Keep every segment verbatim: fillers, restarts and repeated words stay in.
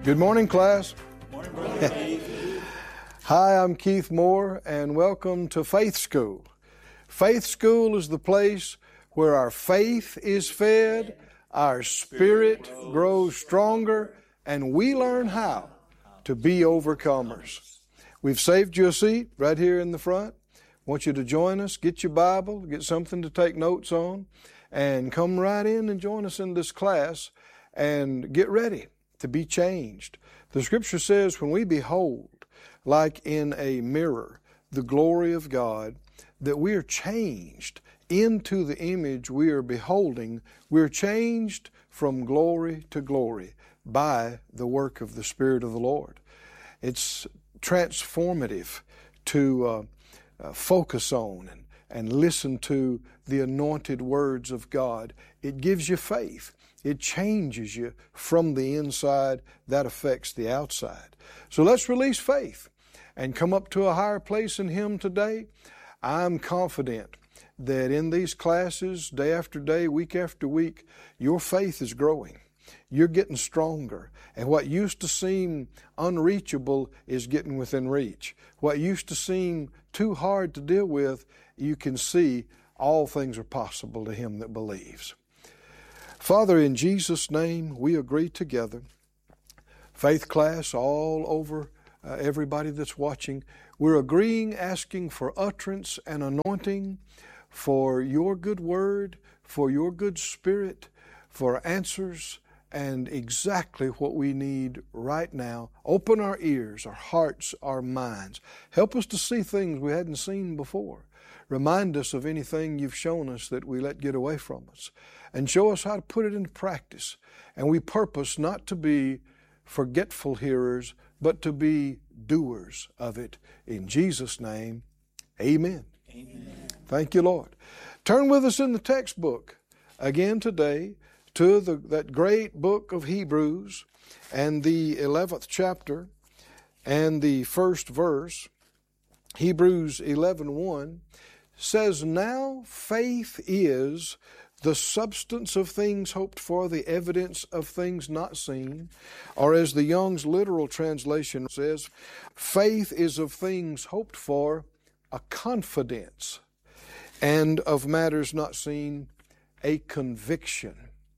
Good morning, class. Good morning, Brother Keith. Hi, I'm Keith Moore, and welcome to Faith School. Faith School is the place where our faith is fed, our spirit grows stronger, and we learn how to be overcomers. We've saved you a seat right here in the front. Want you to join us, get your Bible, get something to take notes on, and come right in and join us in this class and get ready to be changed. The Scripture says when we behold, like in a mirror, the glory of God, that we are changed into the image we are beholding. We're changed from glory to glory by the work of the Spirit of the Lord. It's transformative to uh, uh, focus on and, and listen to the anointed words of God. It gives you faith. It changes you from the inside. That affects the outside. So let's release faith and come up to a higher place in Him today. I'm confident that in these classes, day after day, week after week, your faith is growing. You're getting stronger. And what used to seem unreachable is getting within reach. What used to seem too hard to deal with, you can see all things are possible to him that believes. Father, in Jesus' name, we agree together. Faith class all over uh, everybody that's watching. We're agreeing, asking for utterance and anointing for your good word, for your good spirit, for answers, and exactly what we need right now. Open our ears, our hearts, our minds. Help us to see things we hadn't seen before. Remind us of anything you've shown us that we let get away from us. And show us how to put it into practice. And we purpose not to be forgetful hearers, but to be doers of it. In Jesus' name, amen. Amen. Thank you, Lord. Turn with us in the textbook again today to the, that great book of Hebrews and the eleventh chapter and the first verse. Hebrews eleven one says, "Now faith is the substance of things hoped for, the evidence of things not seen." Or as the Young's literal translation says, faith is of things hoped for, a confidence, and of matters not seen, a conviction.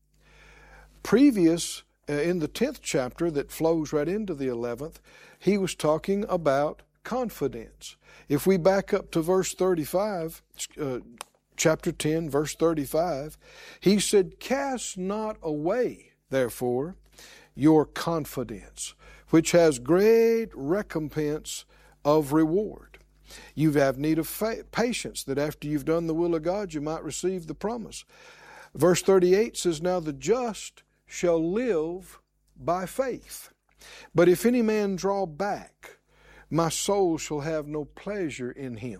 Previous, uh, in the tenth chapter that flows right into the eleventh, he was talking about confidence. If we back up to verse thirty-five, uh, chapter ten, verse thirty-five, he said, "Cast not away, therefore, your confidence, which has great recompense of reward. You have need of fa- patience, that after you've done the will of God, you might receive the promise." Verse thirty-eight says, "Now the just shall live by faith. But if any man draw back, my soul shall have no pleasure in him."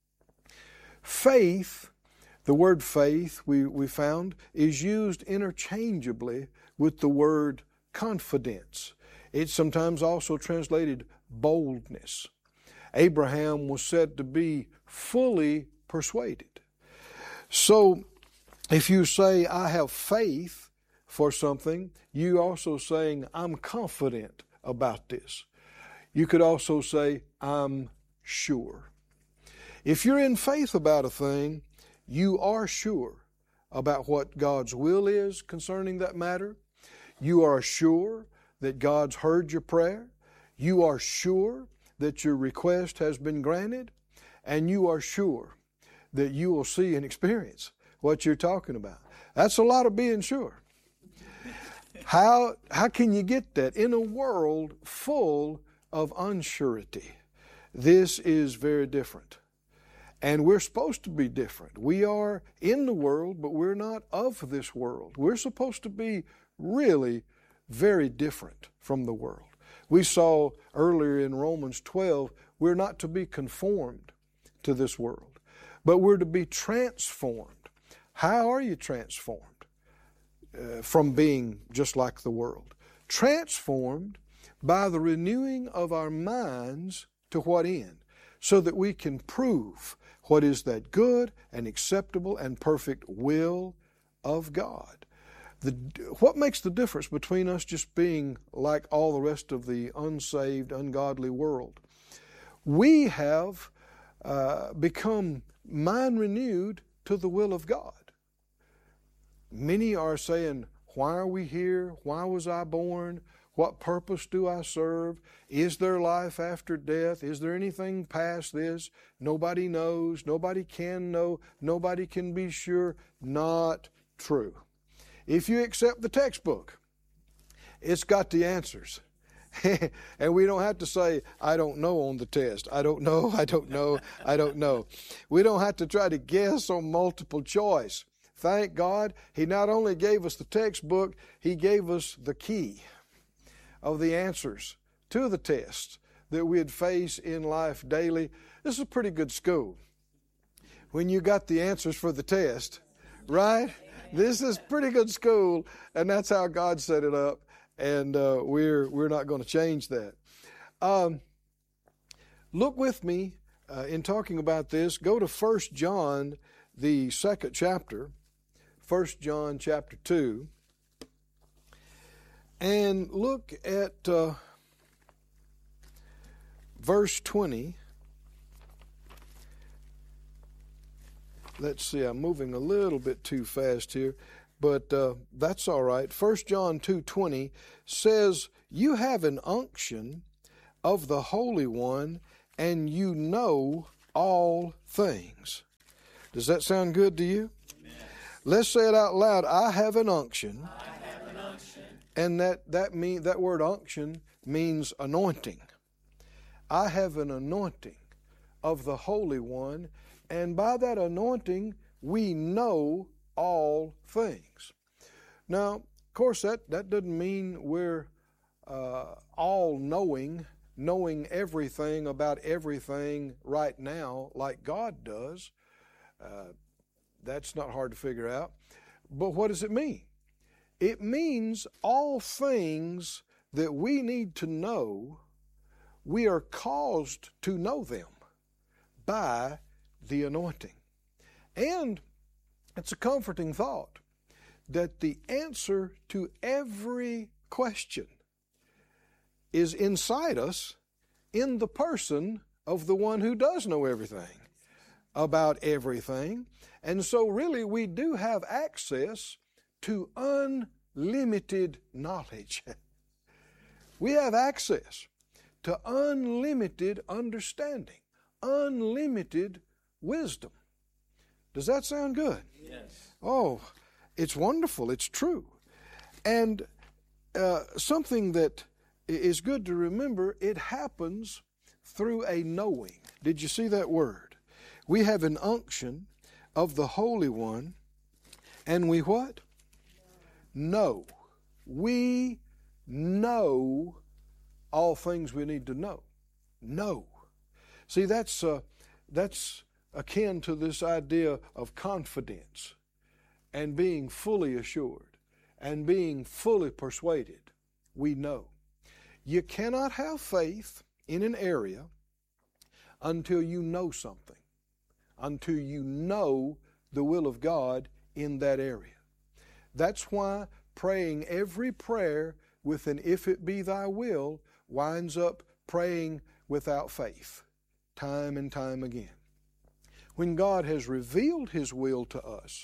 Faith, the word faith, we, we found, is used interchangeably with the word confidence. It's sometimes also translated boldness. Abraham was said to be fully persuaded. So, if you say, "I have faith for something," you also saying, "I'm confident about this." You could also say, "I'm sure." If you're in faith about a thing, you are sure about what God's will is concerning that matter. You are sure that God's heard your prayer. You are sure that your request has been granted. And you are sure that you will see and experience what you're talking about. That's a lot of being sure. How, how can you get that in a world full of unsurety? This is very different. And we're supposed to be different. We are in the world, but we're not of this world. We're supposed to be really very different from the world. We saw earlier in Romans twelve, we're not to be conformed to this world, but we're to be transformed. How are you transformed? Uh, from being just like the world. Transformed by the renewing of our minds to what end? So that we can prove what is that good and acceptable and perfect will of God. The, what makes the difference between us just being like all the rest of the unsaved, ungodly world? We have uh, become mind renewed to the will of God. Many are saying, why are we here? Why was I born? What purpose do I serve? Is there life after death? Is there anything past this? Nobody knows. Nobody can know. Nobody can be sure. Not true. If you accept the textbook, it's got the answers. And we don't have to say, I don't know on the test. I don't know, I don't know, I don't know. We don't have to try to guess on multiple choice. Thank God, He not only gave us the textbook, He gave us the key of the answers to the tests that we'd face in life daily. This is a pretty good school. When you got the answers for the test, right? This is pretty good school, and that's how God set it up, and uh, we're we're not going to change that. Um, look with me uh, in talking about this. Go to First John, the second chapter, First John chapter two, and look at uh, verse twenty. Let's see, I'm moving a little bit too fast here, but uh, that's all right. First John two twenty says, you have an unction of the Holy One, and you know all things. Does that sound good to you? Amen. Let's say it out loud. I have an unction. I have an unction. And that, that, mean, that word unction means anointing. I have an anointing of the Holy One, and by that anointing, we know all things. Now, of course, that, that doesn't mean we're uh, all-knowing, knowing everything about everything right now like God does. Uh, that's not hard to figure out. But what does it mean? It means all things that we need to know, we are caused to know them by the anointing. And it's a comforting thought that the answer to every question is inside us in the person of the one who does know everything about everything. And so really we do have access to unlimited knowledge. We have access to unlimited understanding, unlimited wisdom. Does that sound good? Yes. Oh, it's wonderful. It's true. And uh, something that is good to remember, it happens through a knowing. Did you see that word? We have an unction of the Holy One, and we what? Know. We know all things we need to know. Know. See, that's uh, that's akin to this idea of confidence and being fully assured and being fully persuaded. We know. You cannot have faith in an area until you know something, until you know the will of God in that area. That's why praying every prayer with an "if it be thy will" winds up praying without faith, time and time again. When God has revealed His will to us,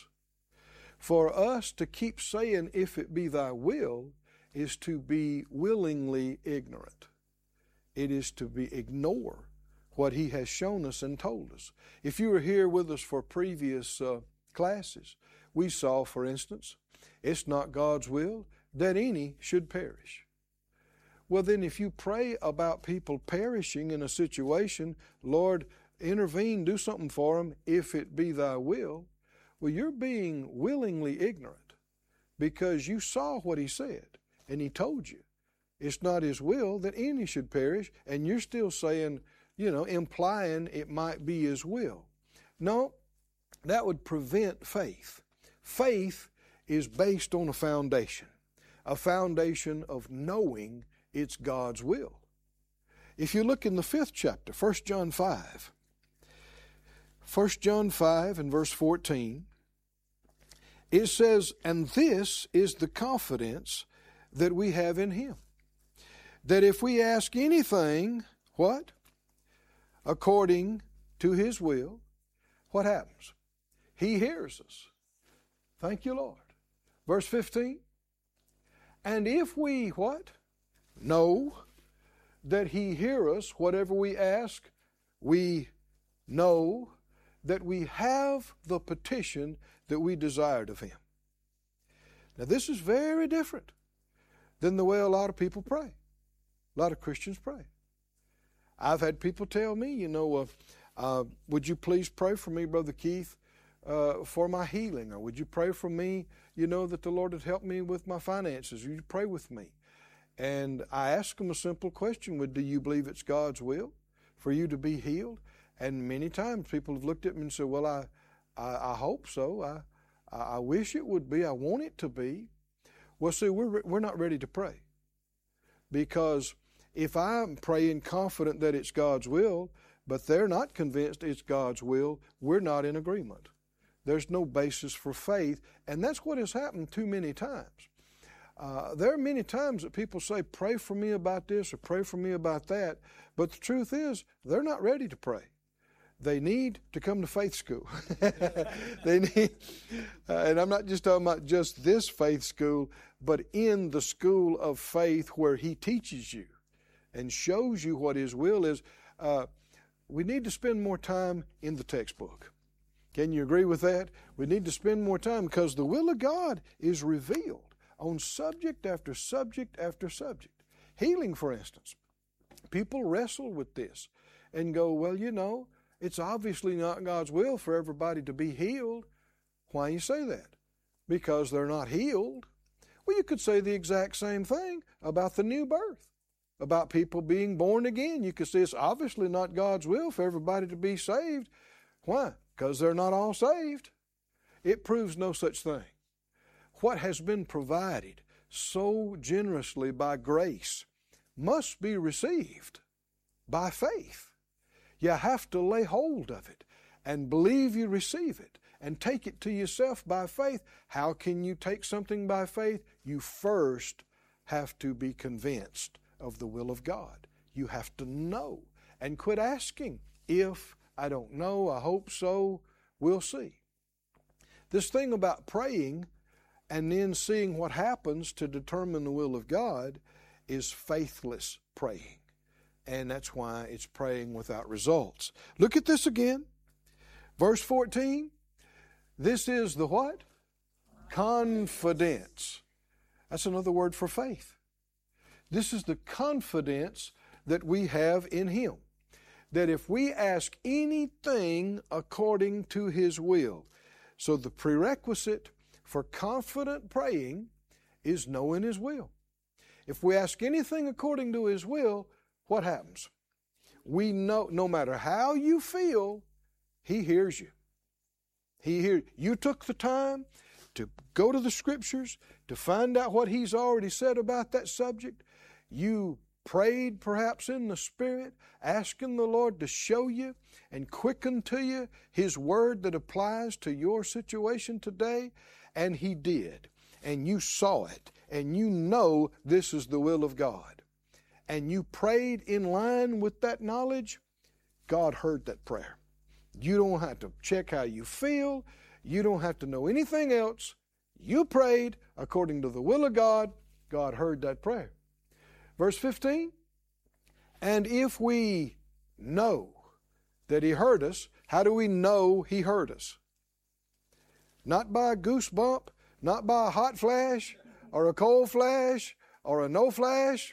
for us to keep saying, "if it be thy will," is to be willingly ignorant. It is to be ignore what He has shown us and told us. If you were here with us for previous uh, classes, we saw, for instance, it's not God's will that any should perish. Well, then if you pray about people perishing in a situation, Lord, intervene, do something for them, if it be thy will, well, you're being willingly ignorant because you saw what He said and He told you it's not His will that any should perish, and you're still saying, you know, implying it might be His will. No, that would prevent faith. Faith is based on a foundation, a foundation of knowing it's God's will. If you look in the fifth chapter, First John five, First John five and verse fourteen, It says, and this is the confidence that we have in Him, that if we ask anything, what? According to His will, what happens? He hears us. Thank you, Lord. Verse fifteen, and if we, what? Know that He hear us, whatever we ask, we know that we have the petition that we desired of Him. Now this is very different than the way a lot of people pray. A lot of Christians pray. I've had people tell me, you know, uh, uh, would you please pray for me, Brother Keith, uh, for my healing? Or would you pray for me, you know, that the Lord would help me with my finances? Would you pray with me? And I ask them a simple question, would, do you believe it's God's will for you to be healed? And many times people have looked at me and said, well, I, I, I hope so. I, I wish it would be. I want it to be. Well, see, we're, we're not ready to pray. Because if I'm praying confident that it's God's will, but they're not convinced it's God's will, we're not in agreement. There's no basis for faith, and that's what has happened too many times. Uh, there are many times that people say, pray for me about this or pray for me about that, but the truth is, they're not ready to pray. They need to come to faith school. They need, uh, and I'm not just talking about just this faith school, but in the school of faith where He teaches you and shows you what His will is. Uh, we need to spend more time in the textbook. Can you agree with that? We need to spend more time because the will of God is revealed on subject after subject after subject. Healing, for instance. People wrestle with this and go, well, you know, it's obviously not God's will for everybody to be healed. Why do you say that? Because they're not healed. Well, you could say the exact same thing about the new birth, about people being born again. You could say it's obviously not God's will for everybody to be saved. Why? Because they're not all saved. It proves no such thing. What has been provided so generously by grace must be received by faith. You have to lay hold of it and believe you receive it and take it to yourself by faith. How can you take something by faith? You first have to be convinced of the will of God. You have to know and quit asking, if I don't know, I hope so, we'll see. This thing about praying and then seeing what happens to determine the will of God is faithless praying. And that's why it's praying without results. Look at this again. Verse fourteen. This is the what? Confidence. That's another word for faith. This is the confidence that we have in Him. That if we ask anything according to His will. So the prerequisite for confident praying is knowing His will. If we ask anything according to His will, what happens? We know no matter how you feel, He hears you. He hears. You took the time to go to the Scriptures to find out what He's already said about that subject. You prayed perhaps in the Spirit, asking the Lord to show you and quicken to you His Word that applies to your situation today, and He did. And you saw it, and you know this is the will of God. And you prayed in line with that knowledge, God heard that prayer. You don't have to check how you feel. You don't have to know anything else. You prayed according to the will of God. God heard that prayer. Verse fifteen, and if we know that He heard us, how do we know He heard us? Not by a goosebump, not by a hot flash, or a cold flash, or a no flash.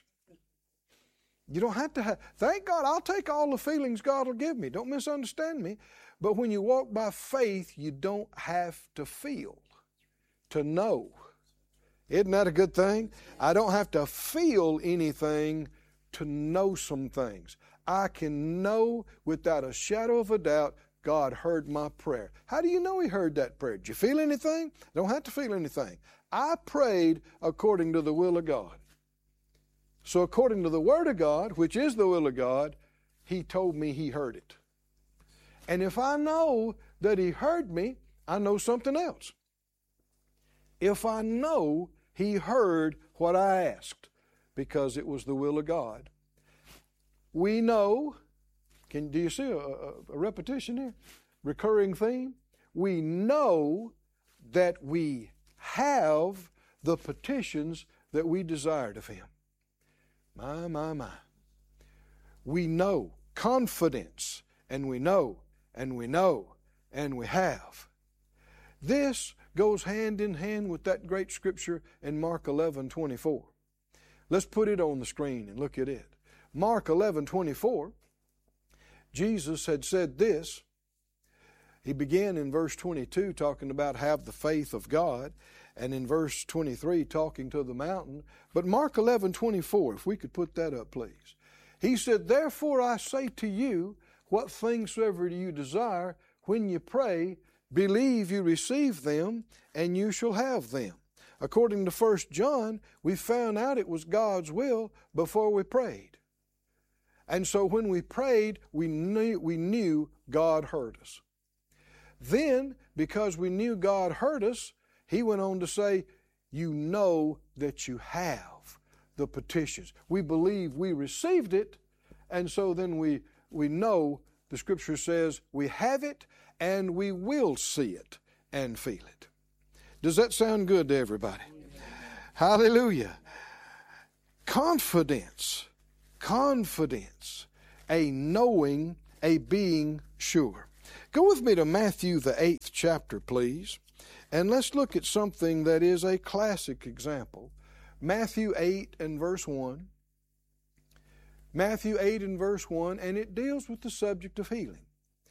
You don't have to have, thank God, I'll take all the feelings God will give me. Don't misunderstand me. But when you walk by faith, you don't have to feel to know. Isn't that a good thing? I don't have to feel anything to know some things. I can know without a shadow of a doubt God heard my prayer. How do you know He heard that prayer? Did you feel anything? Don't have to feel anything. I prayed according to the will of God. So according to the Word of God, which is the will of God, He told me He heard it. And if I know that He heard me, I know something else. if I know He heard what I asked because it was the will of God. We know, can do you see a, a, a repetition here? Recurring theme? We know that we have the petitions that we desired of Him. My, my, my. We know, confidence, and we know, and we know, and we have. This goes hand in hand with that great scripture in Mark eleven twenty-four. Let's put it on the screen and look at it. Mark eleven twenty-four, Jesus had said this. He began in verse twenty-two talking about have the faith of God, and in verse twenty-three talking to the mountain. But Mark eleven twenty-four, if we could put that up, please. He said, therefore I say to you, what things soever you desire, when you pray, believe you receive them, and you shall have them. According to First John, we found out it was God's will before we prayed. And so when we prayed, we knew, we knew God heard us. Then, because we knew God heard us, He went on to say, you know that you have the petitions. We believe we received it, and so then we, we know, the Scripture says, we have it, and we will see it and feel it. Does that sound good to everybody? Hallelujah. Confidence. Confidence. A knowing, a being sure. Go with me to Matthew, the eighth chapter, please. And let's look at something that is a classic example. Matthew eight and verse one. Matthew eight and verse one, and it deals with the subject of healing.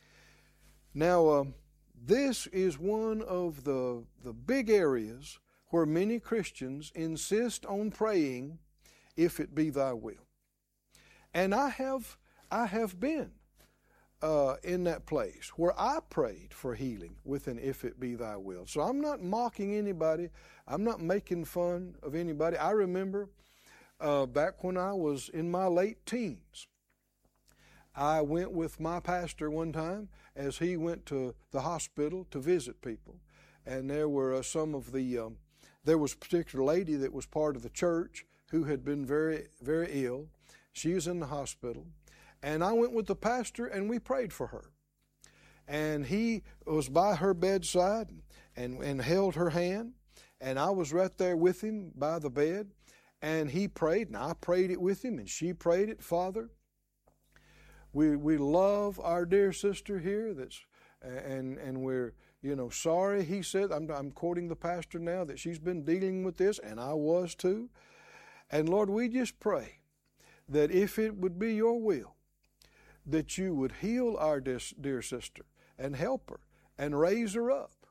Now, uh, this is one of the, the big areas where many Christians insist on praying, if it be thy will. And I have, I have been uh, in that place where I prayed for healing with an if it be thy will. So I'm not mocking anybody. I'm not making fun of anybody. I remember uh, back when I was in my late teens, I went with my pastor one time as he went to the hospital to visit people. And there were uh, some of the, um, there was a particular lady that was part of the church who had been very, very ill. She was in the hospital. And I went with the pastor and we prayed for her. And he was by her bedside and, and held her hand. And I was right there with him by the bed. And he prayed, and I prayed it with him, and she prayed it. Father, we we love our dear sister here. That's and and we're you know sorry. He said, I'm I'm quoting the pastor now, that she's been dealing with this, and I was too. And Lord, we just pray that if it would be your will, that you would heal our dear, dear sister and help her and raise her up.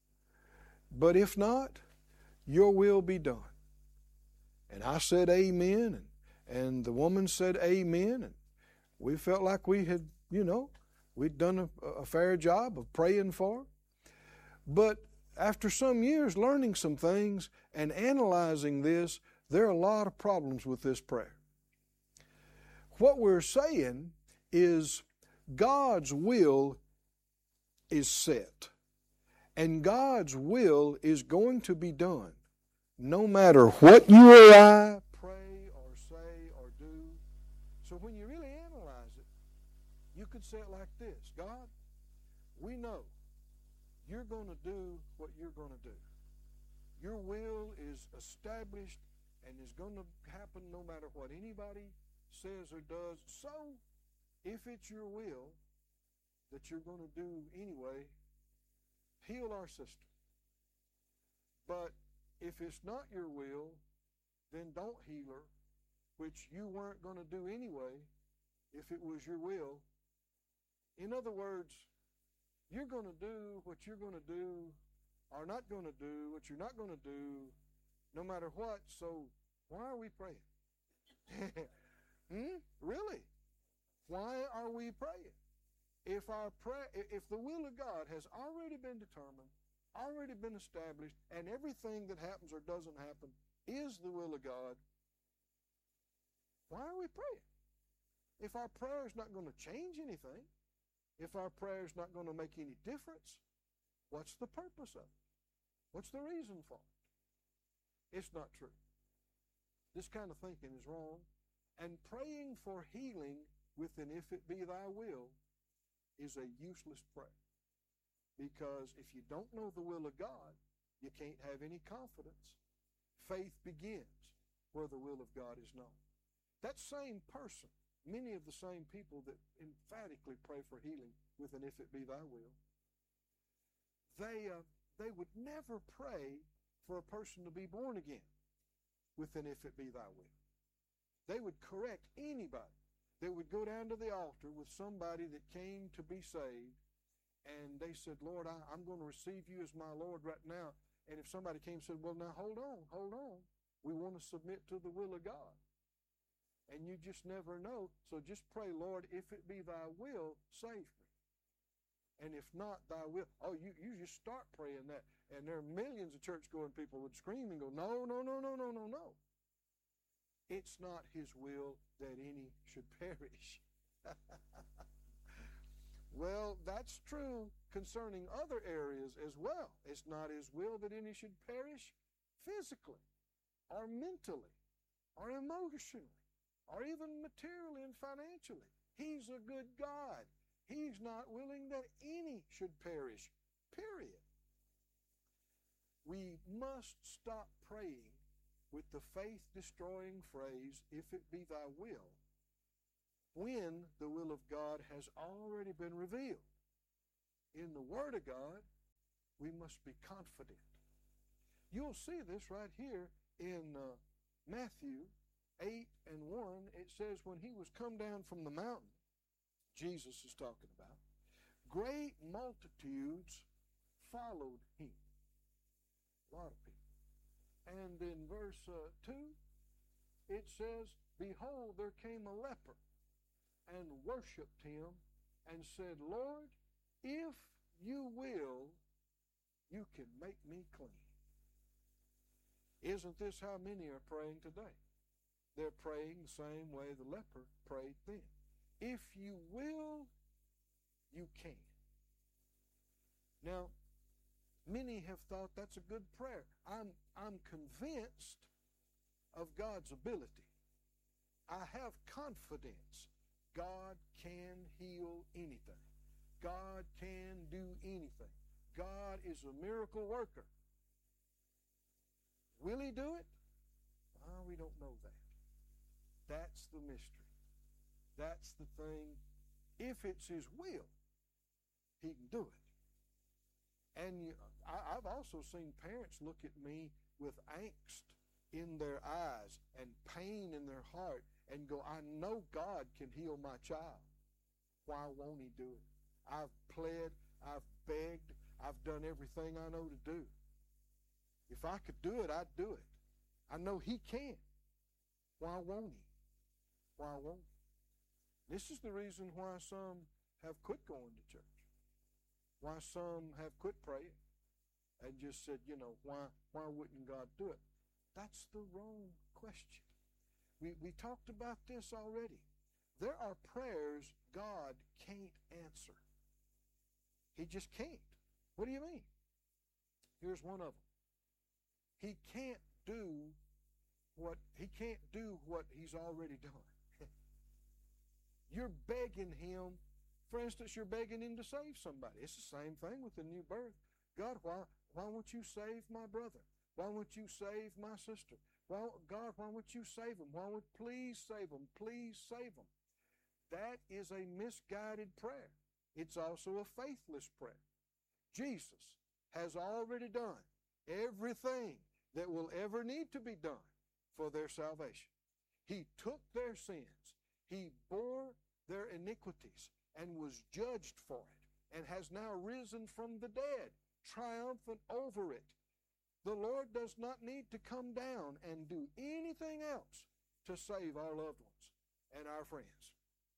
But if not, your will be done. And I said amen, and, and the woman said amen, and we felt like we had, you know, we'd done a, a fair job of praying for her. But after some years learning some things and analyzing this, there are a lot of problems with this prayer. What we're saying is God's will is set, and God's will is going to be done, no matter what you or I pray or say or do. So when you really analyze it, you could say it like this: God, we know you're going to do what you're going to do. Your will is established and is going to happen no matter what anybody says or does. So if it's your will that you're going to do anyway, heal our sister. But if it's not your will, then don't heal her, which you weren't going to do anyway if it was your will. In other words, you're going to do what you're going to do, or not going to do what you're not going to do, no matter what. So why are we praying? hmm? Really? Why are we praying? If our prayer, if the will of God has already been determined, already been established, and everything that happens or doesn't happen is the will of God, why are we praying? If our prayer is not going to change anything, if our prayer is not going to make any difference, what's the purpose of it? What's the reason for it? It's not true. This kind of thinking is wrong. And praying for healing with an "if it be thy will" is a useless prayer. Because if you don't know the will of God, you can't have any confidence. Faith begins where the will of God is known. That same person, many of the same people that emphatically pray for healing with an "if it be thy will," they, uh, they would never pray for a person to be born again with an "if it be thy will." They would correct anybody that would go down to the altar with somebody that came to be saved, and they said, "Lord, I, I'm going to receive you as my Lord right now." And if somebody came and said, "Well, now hold on, hold on. We want to submit to the will of God." And you just never know. So just pray, "Lord, if it be thy will, save me. And if not thy will," oh, you, you just start praying that. And there are millions of church-going people would scream and go, "No, no, no, no, no, no, no. It's not his will that any should perish." Well, that's true concerning other areas as well. It's not his will that any should perish physically or mentally or emotionally or even materially and financially. He's a good God. He's not willing that any should perish, period. We must stop praying with the faith-destroying phrase, "if it be thy will," when the will of God has already been revealed. In the Word of God, we must be confident. You'll see this right here in uh, Matthew eight and one. It says, when he was come down from the mountain, Jesus is talking about, great multitudes followed him. A lot of people. And in verse uh, two, it says, "Behold, there came a leper, and worshipped him, and said, Lord, if you will, you can make me clean." Isn't this how many are praying today? They're praying the same way the leper prayed then. If you will, you can. Now, many have thought that's a good prayer. I'm, I'm convinced of God's ability. I have confidence God can heal anything. God can do anything. God is a miracle worker. Will he do it? Well, we don't know that. That's the mystery. That's the thing. If it's his will, he can do it. And you, I, I've also seen parents look at me with angst in their eyes and pain in their heart and go, "I know God can heal my child. Why won't he do it? I've pled, I've begged, I've done everything I know to do. If I could do it, I'd do it. I know he can. Why won't he? Why won't he?" This is the reason why some have quit going to church. Why some have quit praying and just said, you know, why, why wouldn't God do it? That's the wrong question. We, we talked about this already. There are prayers God can't answer. He just can't. What do you mean? Here's one of them. He can't do what he can't do what he's already done. You're begging him. For instance, you're begging him to save somebody. It's the same thing with the new birth. God, why, why won't you save my brother? Why won't you save my sister? Why, God, why won't you save them? Why would please save them? Please save them. That is a misguided prayer. It's also a faithless prayer. Jesus has already done everything that will ever need to be done for their salvation. He took their sins. He bore their iniquities and was judged for it and has now risen from the dead, triumphant over it. The Lord does not need to come down and do anything else to save our loved ones and our friends.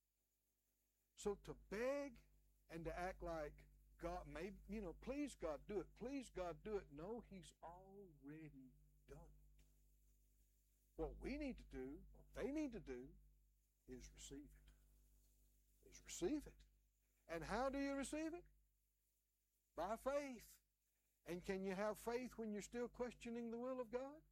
So to beg and to act like God, maybe, you know, please God do it, please God do it. No, he's already done it. What we need to do, what they need to do, is receive it. Is receive it. And how do you receive it? By faith. And can you have faith when you're still questioning the will of God?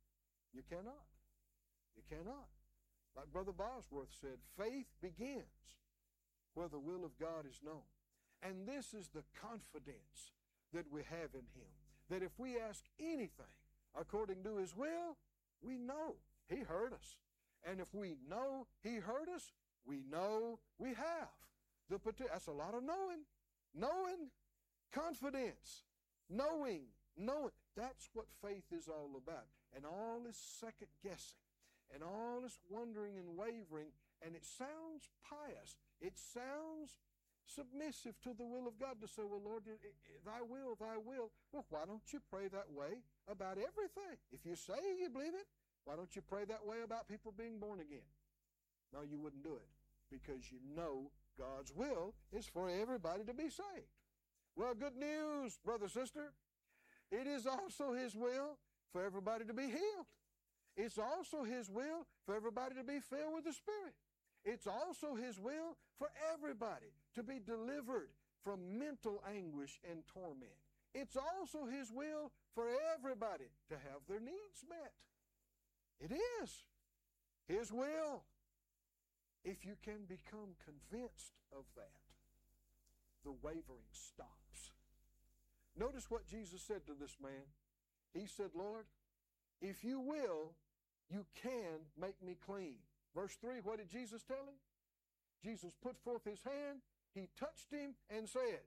You cannot. You cannot. Like Brother Bosworth said, faith begins where the will of God is known. And this is the confidence that we have in Him, that if we ask anything according to His will, we know He heard us. And if we know He heard us, we know we have. The partic- That's a lot of knowing. Knowing, confidence, knowing, knowing. That's what faith is all about. And all this second guessing and all this wondering and wavering, and it sounds pious. It sounds submissive to the will of God to say, well, Lord, thy will, thy will. Well, why don't you pray that way about everything? If you say you believe it, why don't you pray that way about people being born again? No, you wouldn't do it because you know God's will is for everybody to be saved. Well, good news, brother, sister. It is also His will for everybody to be healed. It's also His will for everybody to be filled with the Spirit. It's also His will for everybody to be delivered from mental anguish and torment. It's also His will for everybody to have their needs met. It is His will. If you can become convinced of that, the wavering stops. Notice what Jesus said to this man. He said, Lord, if you will, you can make me clean. Verse three, what did Jesus tell him? Jesus put forth His hand, He touched him and said,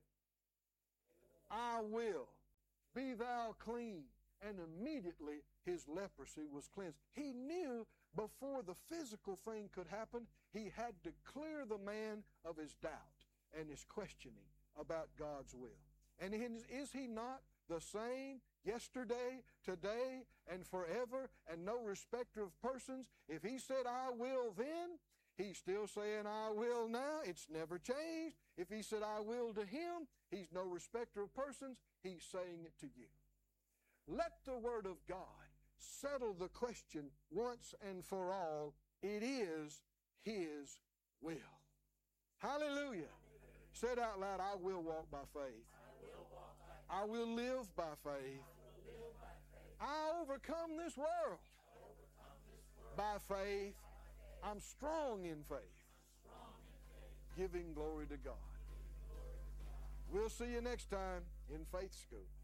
I will, be thou clean. And immediately his leprosy was cleansed. He knew before the physical thing could happen, he had to clear the man of his doubt and his questioning about God's will. And is he not the same yesterday, today, and forever, and no respecter of persons? If He said, I will then, He's still saying, I will now. It's never changed. If He said, I will to him, He's no respecter of persons. He's saying it to you. Let the Word of God settle the question once and for all. It is His will. Hallelujah. Say it out loud, I will walk by faith. I will, walk by faith. I will live by faith. I will live by faith. I overcome this world, overcome this world. By faith. I'm strong in faith, strong in faith. Giving glory to God. Giving glory to God. We'll see you next time in Faith School.